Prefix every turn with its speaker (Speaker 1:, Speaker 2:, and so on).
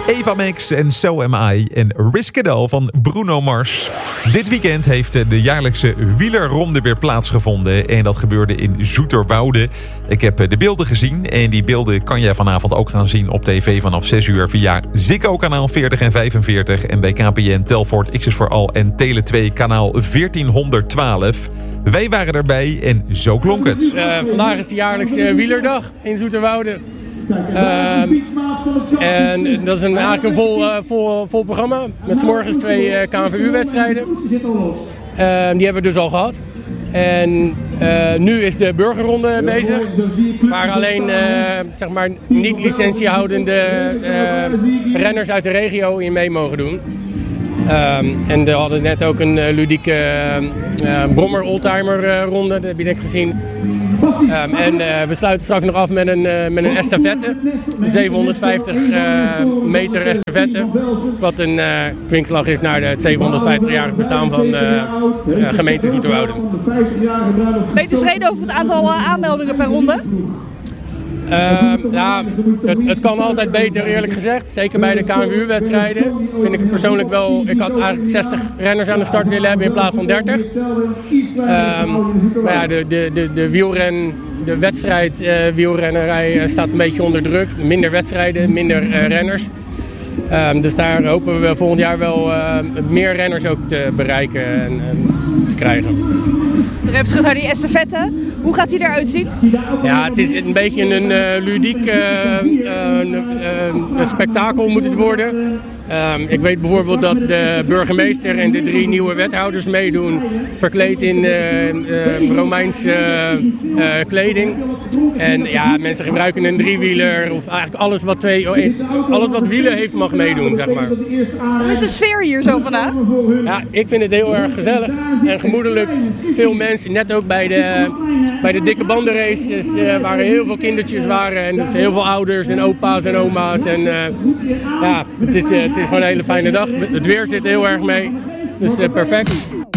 Speaker 1: Eva Max en So Am I en Risk It All van Bruno Mars. Dit weekend heeft de jaarlijkse wielerronde weer plaatsgevonden. En dat gebeurde in Zoeterwoude. Ik heb de beelden gezien. En die beelden kan je vanavond ook gaan zien op tv vanaf 6 uur via Ziggo kanaal 40 en 45. En bij KPN, Telfort, X's for All en Tele2 kanaal 1412. Wij waren erbij en zo klonk het.
Speaker 2: Vandaag is de jaarlijkse wielerdag in Zoeterwoude. En dat is eigenlijk een vol programma. Met 's morgens 2 KNVU-wedstrijden. Die hebben we dus al gehad. En nu is de burgerronde bezig. Waar alleen zeg maar niet licentiehoudende renners uit de regio in mee mogen doen. En we hadden net ook een ludieke brommer-oldtimer ronde, dat heb je net gezien. En we sluiten straks nog af met een estafette, de 750 meter estafette. Wat een kwinkslag is naar het 750-jarig bestaan van gemeente Zoeterwoude.
Speaker 3: Ben je tevreden over het aantal aanmeldingen per ronde?
Speaker 2: Het kan altijd beter, eerlijk gezegd. Zeker bij de KNWU-wedstrijden. Vind ik het persoonlijk wel. Ik had eigenlijk 60 renners aan de start willen hebben in plaats van 30. Maar ja, de wedstrijd wielrennerij staat een beetje onder druk. Minder wedstrijden, minder renners. Dus daar hopen we volgend jaar wel meer renners ook te bereiken en te krijgen.
Speaker 3: We hebben terug naar die estafette. Hoe gaat die eruit zien?
Speaker 2: Ja, het is een beetje een ludiek spektakel moet het worden. Ik weet bijvoorbeeld dat de burgemeester en de 3 nieuwe wethouders meedoen, verkleed in Romeinse kleding. En ja, mensen gebruiken een driewieler of eigenlijk alles wat wielen heeft mag meedoen, zeg maar.
Speaker 3: Hoe is de sfeer hier zo vandaag?
Speaker 2: Ja, ik vind het heel erg gezellig en gemoedelijk. Veel mensen, net ook bij de dikke bandenraces, waar heel veel kindertjes waren en dus heel veel ouders en opa's en oma's. En ja, het is gewoon een hele fijne dag. Het weer zit heel erg mee, dus perfect.